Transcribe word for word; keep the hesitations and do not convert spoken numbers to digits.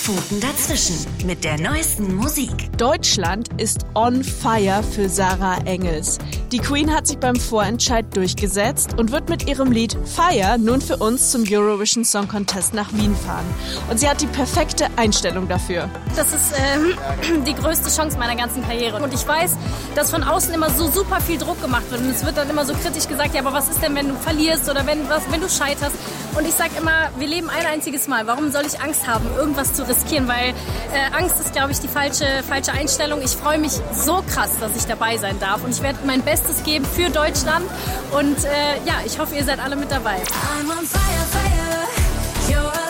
Pfoten dazwischen mit der neuesten Musik. Deutschland ist on fire für Sarah Engels. Die Queen hat sich beim Vorentscheid durchgesetzt und wird mit ihrem Lied Fire nun für uns zum Eurovision Song Contest nach Wien fahren. Und sie hat die perfekte Einstellung dafür. Das ist ähm, die größte Chance meiner ganzen Karriere. Und ich weiß, dass von außen immer so super viel Druck gemacht wird. Und es wird dann immer so kritisch gesagt, ja, aber was ist denn, wenn du verlierst oder wenn, was, wenn du scheiterst? Und ich sag immer, wir leben ein einziges Mal. Warum soll ich Angst haben, irgendwas zu riskieren? Weil äh, Angst ist, glaube ich, die falsche, falsche Einstellung. Ich freue mich so krass, dass ich dabei sein darf. Und ich werde mein Bestes geben für Deutschland. Und äh, ja, ich hoffe, ihr seid alle mit dabei. I'm on fire, fire. You're